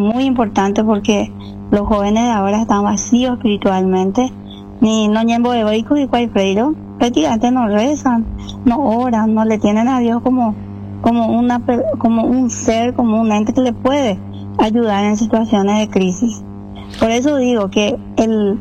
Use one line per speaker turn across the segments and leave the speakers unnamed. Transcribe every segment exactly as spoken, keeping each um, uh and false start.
muy importante porque los jóvenes de ahora están vacíos espiritualmente, ni no ñembo egoicos y cuayfreiro, prácticamente no rezan, no oran, no le tienen a Dios como, como, una, como un ser, como un ente que le puede ayudar en situaciones de crisis. Por eso digo que el,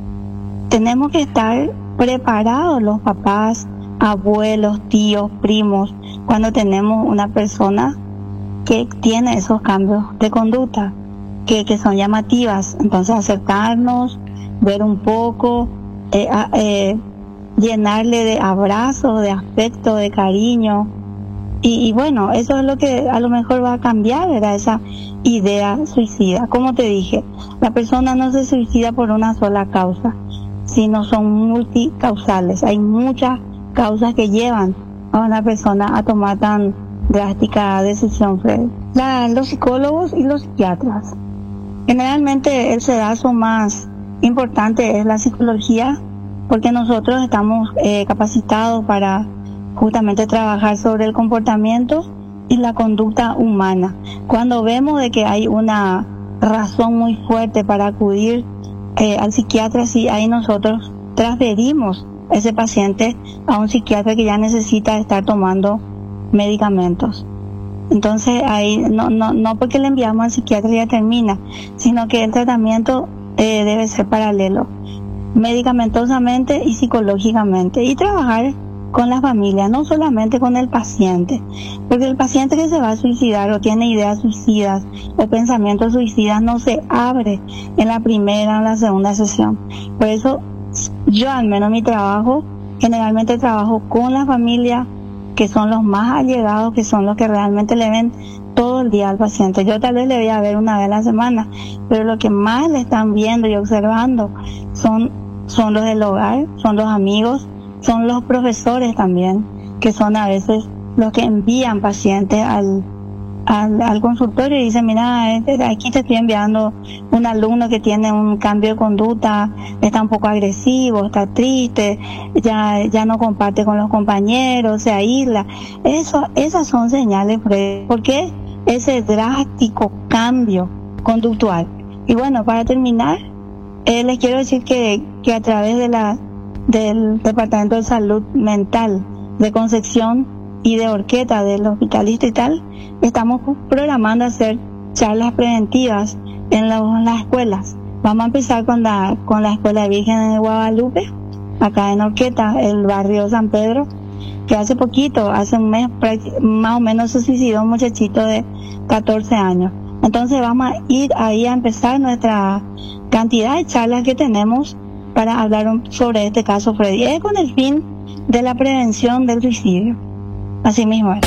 tenemos que estar preparados los papás, abuelos, tíos, primos, cuando tenemos una persona que tiene esos cambios de conducta, que, que son llamativas. Entonces acercarnos, ver un poco, eh, eh, llenarle de abrazos, de afecto, de cariño. Y, y bueno, eso es lo que a lo mejor va a cambiar, ¿verdad? Esa idea suicida. Como te dije, la persona no se suicida por una sola causa, sino son multicausales. Hay muchas causas que llevan a una persona a tomar tan drástica decisión, Fred. La, los psicólogos y los psiquiatras. Generalmente el sedazo más importante es la psicología, porque nosotros estamos eh, capacitados para justamente trabajar sobre el comportamiento y la conducta humana. Cuando vemos de que hay una razón muy fuerte para acudir eh, al psiquiatra, sí, ahí nosotros transferimos ese paciente a un psiquiatra que ya necesita estar tomando medicamentos. Entonces ahí no no no porque le enviamos al psiquiatra ya termina, sino que el tratamiento eh, debe ser paralelo, medicamentosamente y psicológicamente, y trabajar con la familia, no solamente con el paciente, porque el paciente que se va a suicidar o tiene ideas suicidas o pensamientos suicidas no se abre en la primera o en la segunda sesión. Por eso yo, al menos mi trabajo, generalmente trabajo con la familia, que son los más allegados, que son los que realmente le ven todo el día al paciente. Yo tal vez le voy a ver una vez a la semana, pero lo que más le están viendo y observando son, son los del hogar, son los amigos, son los profesores también, que son a veces los que envían pacientes al, al, al consultorio y dicen, mira, aquí te estoy enviando un alumno que tiene un cambio de conducta, está un poco agresivo, está triste, ya, ya no comparte con los compañeros, se aísla. Eso, esas son señales, ¿por qué ese drástico cambio conductual? Y bueno, para terminar, eh, les quiero decir que, que a través de la del Departamento de Salud Mental de Concepción y de Horqueta, del Hospital Distrital, estamos programando hacer charlas preventivas en, la, en las escuelas. Vamos a empezar con la con la Escuela Virgen de Guadalupe, acá en Horqueta, el barrio San Pedro, que hace poquito, hace un mes más o menos, se suicidó un muchachito de catorce años. Entonces vamos a ir ahí a empezar nuestra cantidad de charlas que tenemos para hablar sobre este caso, Freddy. Es con el fin de la prevención del suicidio. Así mismo es.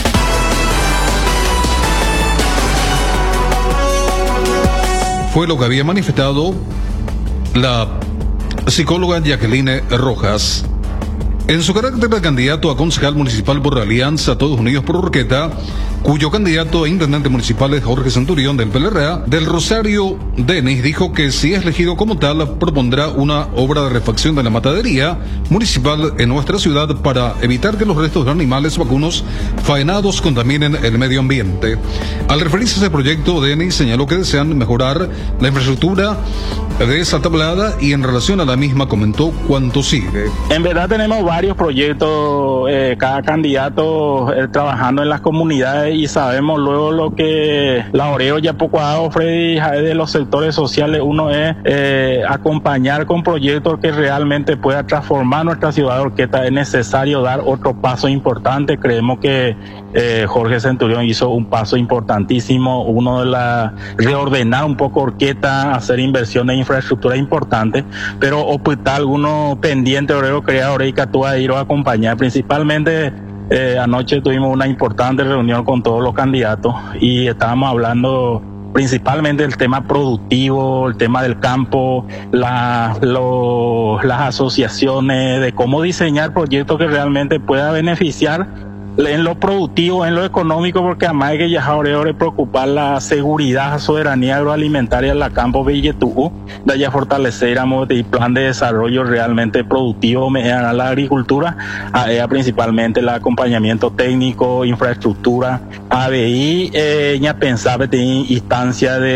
Fue lo que había manifestado la psicóloga Jacqueline Rojas. En su carácter de candidato a concejal municipal por la Alianza Todos Unidos por Horqueta, cuyo candidato a intendente municipal es Jorge Centurión del P L R A, del Rosario Denis, dijo que si es elegido como tal, propondrá una obra de refacción de la matadería municipal en nuestra ciudad para evitar que los restos de animales vacunos faenados contaminen el medio ambiente. Al referirse a ese proyecto, Denis señaló que desean mejorar la infraestructura de esa tablada y en relación a la misma comentó cuánto sigue.
En verdad tenemos varios proyectos, eh, cada candidato eh, trabajando en las comunidades, y sabemos luego lo que la Oreo ya poco ha dado, Freddy, de los sectores sociales. Uno es eh, acompañar con proyectos que realmente pueda transformar nuestra ciudad de Horqueta. Es necesario dar otro paso importante. Creemos que eh, Jorge Centurión hizo un paso importantísimo, uno de la reordenar un poco Horqueta, hacer inversiones en infraestructura importante, pero hospital alguno pendiente, Oreo creador y que tú a ir a acompañar. Principalmente eh, anoche tuvimos una importante reunión con todos los candidatos y estábamos hablando principalmente del tema productivo, el tema del campo, la, lo, las asociaciones, de cómo diseñar proyectos que realmente pueda beneficiar en lo productivo, en lo económico, porque además hay que ya ahora preocupar la seguridad, soberanía agroalimentaria en la campo Belletú, de allá fortalecer el plan de desarrollo realmente productivo a la agricultura, a ella principalmente el acompañamiento técnico, infraestructura, A B I, eh, ya pensaba en instancia de